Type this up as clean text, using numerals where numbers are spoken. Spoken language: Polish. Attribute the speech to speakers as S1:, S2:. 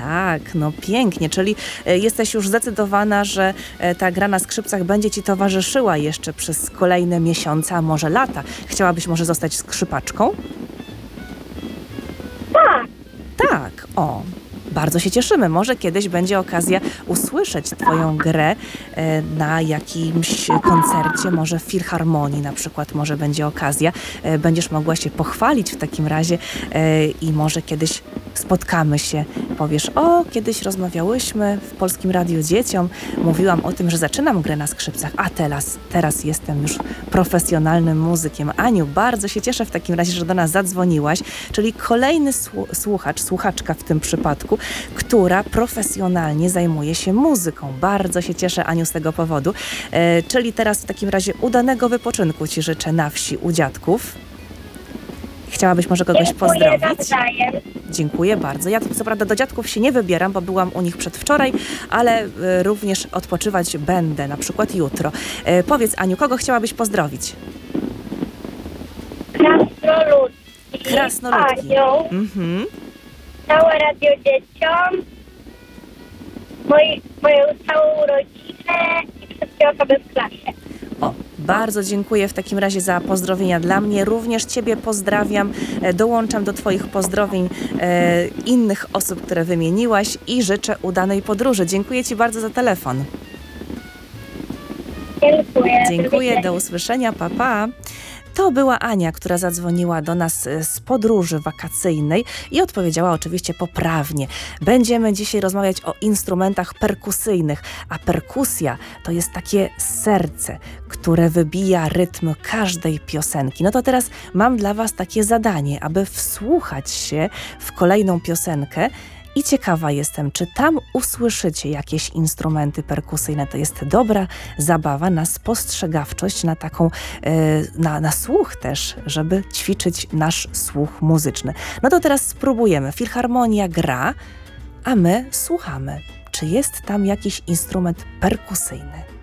S1: Tak, no pięknie, czyli jesteś już zdecydowana, że ta gra na skrzypcach będzie ci towarzyszyła jeszcze przez kolejne miesiące, a może lata. Chciałabyś może zostać skrzypaczką?
S2: Tak.
S1: Tak, o. Bardzo się cieszymy. Może kiedyś będzie okazja usłyszeć twoją grę na jakimś koncercie, może w filharmonii na przykład, może będzie okazja. Będziesz mogła się pochwalić w takim razie i może kiedyś spotkamy się. Powiesz, o, kiedyś rozmawiałyśmy w Polskim Radiu Dzieciom, mówiłam o tym, że zaczynam grę na skrzypcach, a teraz jestem już profesjonalnym muzykiem. Aniu, bardzo się cieszę w takim razie, że do nas zadzwoniłaś, czyli kolejny słuchaczka w tym przypadku, która profesjonalnie zajmuje się muzyką. Bardzo się cieszę, Aniu, z tego powodu. Czyli teraz w takim razie udanego wypoczynku ci życzę na wsi u dziadków. Chciałabyś może kogoś pozdrowić?
S2: Nawzajem.
S1: Dziękuję bardzo. Ja co prawda do dziadków się nie wybieram, bo byłam u nich przedwczoraj, ale również odpoczywać będę, na przykład jutro. Powiedz, Aniu, kogo chciałabyś pozdrowić? Krasnoludki.
S2: Anią,
S1: Mhm.
S2: całe Radio Dzieciom, moją całą rodzinę i wszystkie osoby w klasie.
S1: O, bardzo dziękuję w takim razie za pozdrowienia dla mnie. Również ciebie pozdrawiam. Dołączam do twoich pozdrowień innych osób, które wymieniłaś i życzę udanej podróży. Dziękuję ci bardzo za telefon.
S2: Dziękuję.
S1: Dziękuję, do usłyszenia, pa, pa. To była Ania, która zadzwoniła do nas z podróży wakacyjnej i odpowiedziała oczywiście poprawnie. Będziemy dzisiaj rozmawiać o instrumentach perkusyjnych, a perkusja to jest takie serce, które wybija rytm każdej piosenki. No to teraz mam dla was takie zadanie, aby wsłuchać się w kolejną piosenkę. I ciekawa jestem, czy tam usłyszycie jakieś instrumenty perkusyjne. To jest dobra zabawa na spostrzegawczość, na taką, na słuch też, żeby ćwiczyć nasz słuch muzyczny. No to teraz spróbujemy. Filharmonia gra, a my słuchamy. Czy jest tam jakiś instrument perkusyjny?